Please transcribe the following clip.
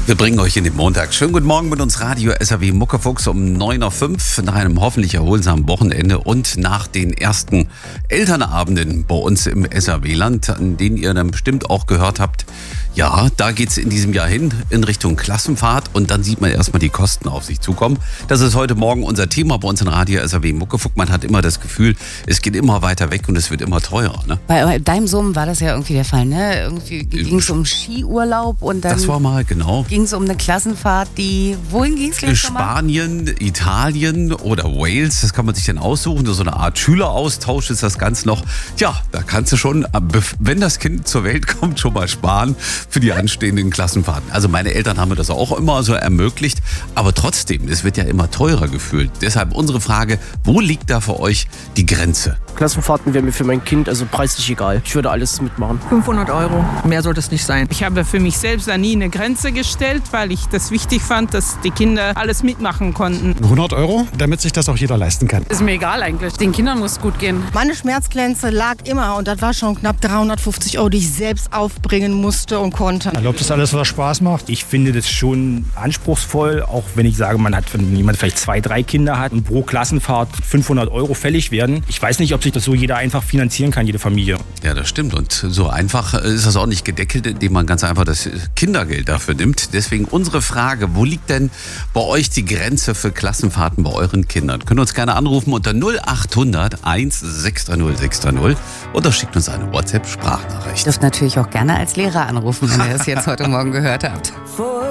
Wir bringen euch in den Montag. Schönen guten Morgen mit uns Radio SAW Muckefuchs um 9.05 Uhr nach einem hoffentlich erholsamen Wochenende und nach den ersten Elternabenden bei uns im SAW-Land, an denen ihr dann bestimmt auch gehört habt, ja, da geht's in diesem Jahr hin in Richtung Klassenfahrt und dann sieht man erstmal die Kosten auf sich zukommen. Das ist heute Morgen unser Thema bei uns in Radio SAW Muckefuchs. Man hat immer das Gefühl, es geht immer weiter weg und es wird immer teurer. Ne? Bei deinem Sohn war das ja irgendwie der Fall, ne? Irgendwie ging es um Skiurlaub und dann das war mal, genau. ging es um eine Klassenfahrt, wohin ging es? Spanien, Italien oder Wales, das kann man sich dann aussuchen. So eine Art Schüleraustausch ist das Ganze noch. Ja, da kannst du schon, wenn das Kind zur Welt kommt, schon mal sparen für die anstehenden Klassenfahrten. Also meine Eltern haben mir das auch immer so ermöglicht, aber trotzdem, es wird ja immer teurer gefühlt. Deshalb unsere Frage, wo liegt da für euch die Grenze? Klassenfahrten wäre mir für mein Kind also preislich egal. Ich würde alles mitmachen. 500 Euro, mehr sollte es nicht sein. Ich habe für mich selbst da nie eine Grenze gestellt, weil ich das wichtig fand, dass die Kinder alles mitmachen konnten. 100 Euro, damit sich das auch jeder leisten kann. Ist mir egal eigentlich. Den Kindern muss es gut gehen. Meine Schmerzgrenze lag immer und das war schon knapp 350 Euro, die ich selbst aufbringen musste und konnte. Erlaubt das alles, was Spaß macht? Ich finde das schon anspruchsvoll, auch wenn ich sage, wenn jemand vielleicht 2, 3 Kinder hat und pro Klassenfahrt 500 Euro fällig werden. Ich weiß nicht, ob sich das so jeder einfach finanzieren kann, jede Familie. Ja, das stimmt. Und so einfach ist das auch nicht gedeckelt, indem man ganz einfach das Kindergeld dafür nimmt. Deswegen unsere Frage, wo liegt denn bei euch die Grenze für Klassenfahrten bei euren Kindern? Könnt ihr uns gerne anrufen unter 0800 1630 630 oder schickt uns eine WhatsApp-Sprachnachricht. Ihr dürft natürlich auch gerne als Lehrer anrufen, wenn ihr das jetzt heute Morgen gehört habt.